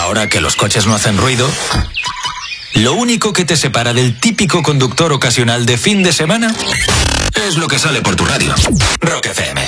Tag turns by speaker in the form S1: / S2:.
S1: ahora que los coches no hacen ruido, lo único que te separa del típico conductor ocasional de fin de semana es lo que sale por tu radio. Rock FM.